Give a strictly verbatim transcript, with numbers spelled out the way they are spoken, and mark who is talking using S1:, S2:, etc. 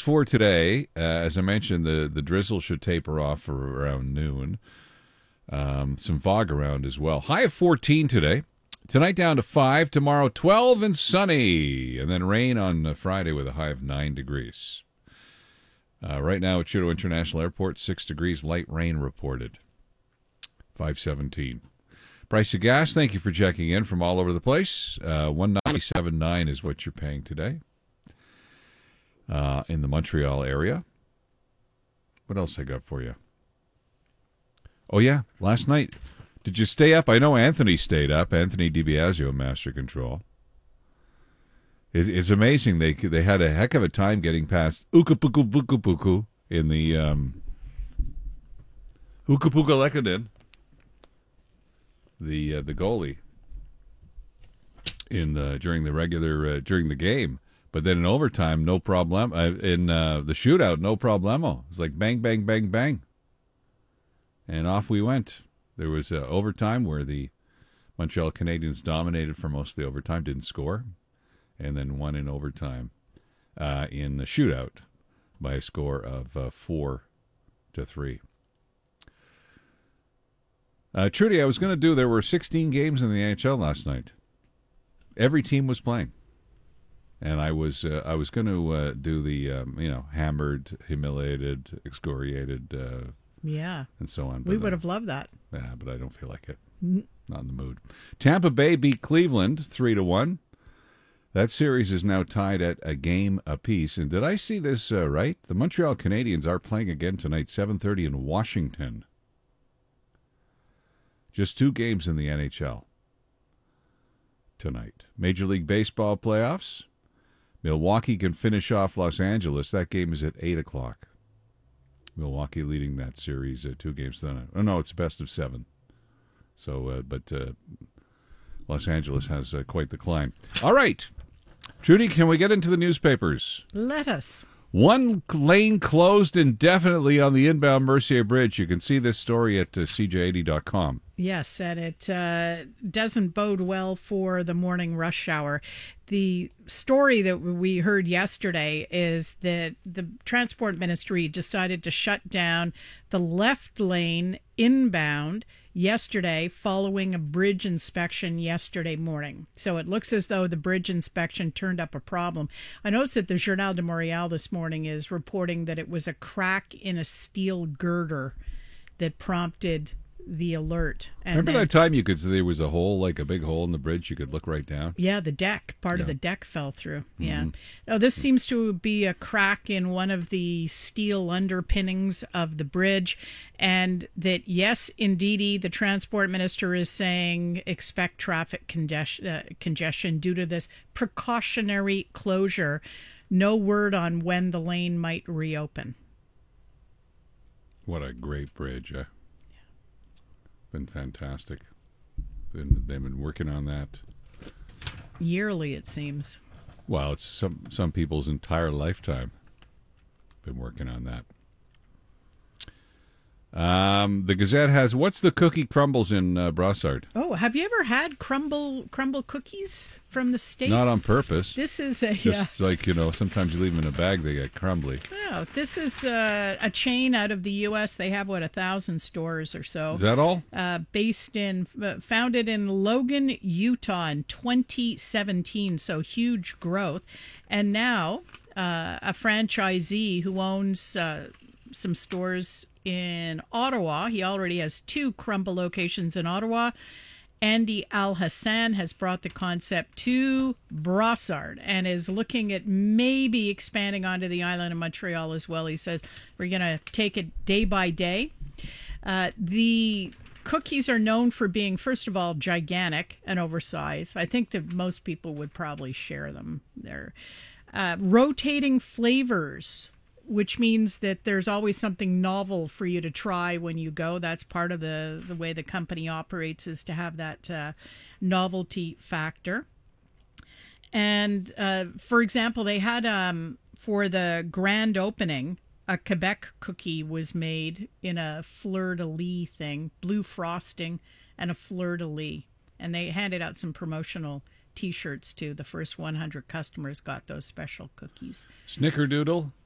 S1: for today. Uh, as I mentioned, the, the drizzle should taper off for around noon. Um, some fog around as well. High of fourteen today. Tonight down to five. Tomorrow twelve and sunny. And then rain on uh, Friday with a high of nine degrees. Uh, right now at Trudeau International Airport, six degrees, light rain reported. five seventeen. Price of gas, thank you for checking in from all over the place. Uh, one ninety-seven point nine is what you're paying today uh, in the Montreal area. What else I got for you? Oh, yeah, last night. Did you stay up? I know Anthony stayed up. Anthony DiBiasio, Master Control. It, it's amazing. They they had a heck of a time getting past Ukapuku in the um, Ukapuka Lekanen. The uh, the goalie in the, during the regular uh, during the game, but then in overtime, no problem. Uh, in uh, the shootout, no problemo. It was like bang, bang, bang, bang, and off we went. There was uh, overtime where the Montreal Canadiens dominated for most of the overtime, didn't score, and then won in overtime uh, in the shootout by a score of uh, four to three. Uh, Trudy, I was going to do, there were sixteen games in the N H L last night. Every team was playing. And I was uh, I was going to uh, do the, um, you know, hammered, humiliated, excoriated, uh,
S2: yeah,
S1: and so on.
S2: We
S1: but,
S2: would
S1: uh,
S2: have loved that.
S1: Yeah, but I don't feel like it. Not in the mood. Tampa Bay beat Cleveland three to one. That series is now tied at a game apiece. And did I see this uh, right? The Montreal Canadiens are playing again tonight, seven thirty in Washington. Just two games in the N H L tonight. Major League Baseball playoffs. Milwaukee can finish off Los Angeles. That game is at eight o'clock. Milwaukee leading that series uh, two games to none. Oh, no, it's best of seven. So, uh, but uh, Los Angeles has uh, quite the climb. All right. Trudy, can we get into the newspapers?
S2: Let us.
S1: One lane closed indefinitely on the inbound Mercier Bridge. You can see this story at uh, C J eighty dot com.
S2: Yes, and it uh, doesn't bode well for the morning rush hour. The story that we heard yesterday is that the Transport Ministry decided to shut down the left lane inbound yesterday following a bridge inspection yesterday morning. So it looks as though the bridge inspection turned up a problem. I noticed that the Journal de Montréal this morning is reporting that it was a crack in a steel girder that prompted the alert. And
S1: Remember
S2: then,
S1: that time you could see there was a hole, like a big hole in the bridge, you could look right down?
S2: Yeah, the deck, part
S1: yeah.
S2: of the deck fell through.
S1: Mm-hmm.
S2: Yeah. Now, this seems to be a crack in one of the steel underpinnings of the bridge, and that, yes, indeedy, the transport minister is saying expect traffic congestion, uh, congestion due to this precautionary closure. No word on when the lane might reopen.
S1: What a great bridge, eh? Been fantastic. Been, they've been working on that
S2: yearly, it seems.
S1: Well, it's some some people's entire lifetime. Been working on that. Um, the Gazette has, what's the cookie crumbles in uh, Brossard?
S2: Oh, have you ever had crumble crumble cookies from the States?
S1: Not on purpose.
S2: This is a
S1: Just
S2: yeah.
S1: like, you know, sometimes you leave them in a bag, they get crumbly.
S2: Oh, this is uh, a chain out of the U S. They have, what, a thousand stores or so.
S1: Is that all?
S2: Uh, based in, uh, founded in Logan, Utah in twenty seventeen, so huge growth. And now uh, a franchisee who owns uh, some stores in Ottawa. He already has two crumble locations in Ottawa. Andy Al-Hassan has brought the concept to Brossard and is looking at maybe expanding onto the island of Montreal as well. He says, we're going to take it day by day. Uh, the cookies are known for being, first of all, gigantic and oversized. I think that most people would probably share them. They're uh, rotating flavors, which means that there's always something novel for you to try when you go. That's part of the, the way the company operates, is to have that uh, novelty factor. And, uh, for example, they had, um, for the grand opening, a Quebec cookie was made in a fleur-de-lis thing, blue frosting and a fleur-de-lis. And they handed out some promotional T-shirts too. The first one hundred customers got those special cookies.
S1: Snickerdoodle?